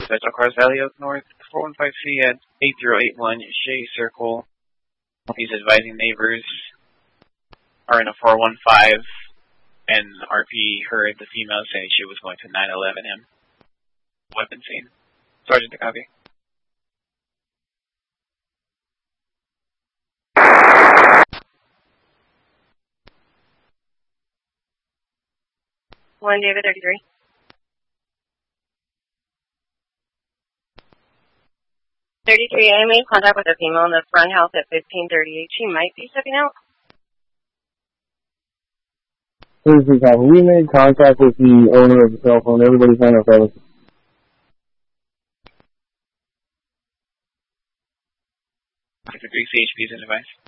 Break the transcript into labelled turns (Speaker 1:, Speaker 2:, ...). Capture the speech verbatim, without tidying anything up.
Speaker 1: Special Cars Valley Oak North, four one five C at eight zero eight one Shea Circle. He's advising neighbors are in a four one five, and R P heard the female saying she was going to nine eleven him. Weapon scene. Sergeant to copy.
Speaker 2: One David thirty-three. thirty-three, I made contact with a female in the front house at fifteen thirty-eight. She might be stepping out.
Speaker 3: thirty-three, copy. We made contact with the owner of the cell phone. Everybody's on our premises.
Speaker 1: fifty-three C H P is in device.